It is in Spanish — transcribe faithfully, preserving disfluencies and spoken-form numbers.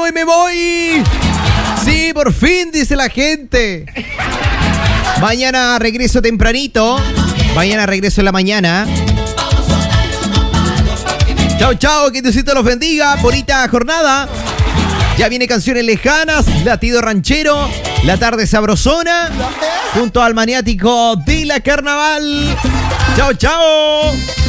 voy, me voy. Sí, por fin, dice la gente. Mañana regreso tempranito. Mañana regreso en la mañana. Chao, chao, que Diosito los bendiga. Bonita jornada. Ya viene Canciones Lejanas, Latido Ranchero, La Tarde Sabrosona, junto al maniático de la Carnaval. Chao, chao.